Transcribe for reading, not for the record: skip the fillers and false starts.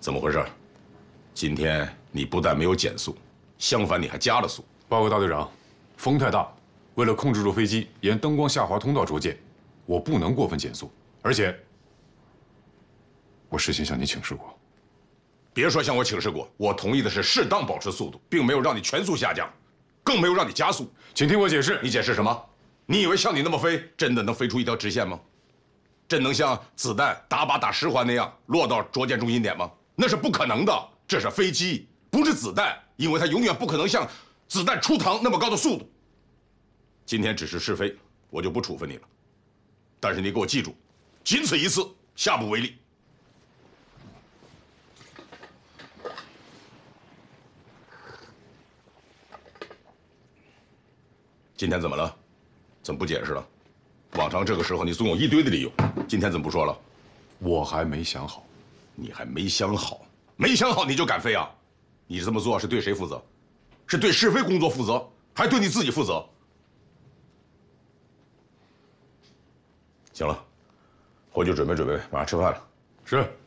怎么回事？今天你不但没有减速，相反你还加了速。 报告大队长，风太大，为了控制住飞机沿灯光下滑通道着舰，我不能过分减速，而且我事先向你请示过。 别说向我请示过，我同意的是适当保持速度，并没有让你全速下降，更没有让你加速。 请听我解释。 你解释什么？你以为像你那么飞，真的能飞出一条直线吗？真能像子弹打靶打10环那样落到着舰中心点吗？那是不可能的。这是飞机，不是子弹，因为它永远不可能像子弹出膛那么高的速度。今天只是试飞，我就不处分你了。但是你给我记住，仅此一次，下不为例。今天怎么了？怎么不解释了？往常这个时候你总有一堆的理由，今天怎么不说了？ 我还没想好。 你还没想好？没想好你就敢飞啊？你这么做是对谁负责？是对试飞工作负责，还是对你自己负责？行了，回去准备准备，马上吃饭了。 是。